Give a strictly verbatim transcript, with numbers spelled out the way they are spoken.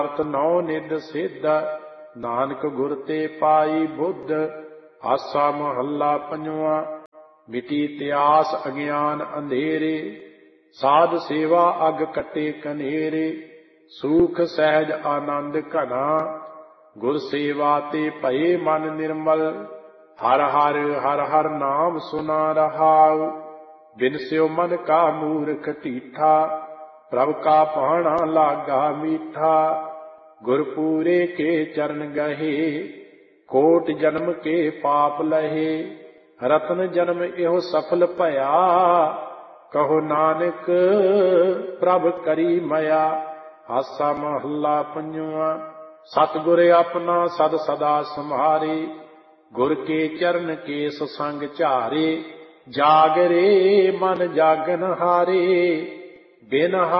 ਨੌ ਨਿਧ ਸਿੱਧ ਨਾਨਕ ਗੁਰ ਤੇ ਪਾਈ ਬੁੱਧ। ਆਸਾ ਮਹੱਲਾ ਪੰਜਵਾਂ। ਮਿਟੀ ਤਿਆਸ ਅਗਿਆਨ ਅੰਧੇਰੇ, ਸਾਧ ਸੇਵਾ ਅਗ ਕੱਟੇ ਕਨੇਰੇ। ਸੂਖ ਸਹਿਜ ਆਨੰਦ ਘਨਾ, ਗੁਰ ਸੇਵਾ ਤੇ ਭਏ ਮਨ ਨਿਰਮਲ। ਹਰ ਹਰ ਹਰ ਹਰ ਨਾਮ ਸੁਨਾ ਰਹਾਉ, ਬਿਨ ਸਿਉ ਮਨ ਕਾ ਮੂਰਖ ਢੀਠਾ। ਪ੍ਰਭ ਕਾ ਭਾਣਾ ਲਾਗਾ ਮੀਠਾ, ਗੁਰ ਪੂਰੇ ਕੇ ਚਰਨ ਗਹੇ। ਕੋਟ ਜਨਮ ਕੇ ਪਾਪ ਲਹੇ, ਰਤਨ ਜਨਮ ਇਹੋ ਸਫਲ ਭਇਆ। ਕਹੋ ਨਾਨਕ ਪ੍ਰਭ ਕਰੀ ਮਇਆ। ਆਸਾ ਮਹੱਲਾ ਪੰਜਵਾਂ। ਸਤਿਗੁਰ ਆਪਣਾ ਸਦ ਸਦਾ ਸੰਭਾਰੇ, ਗੁਰ ਕੇ ਚਰਨ ਕੇਸ ਸੰਗ ਝਾਰੇ। ਜਾਗਰੇ ਮਨ ਜਾਗਨ ਹਾਰੇ, ਬਿਨ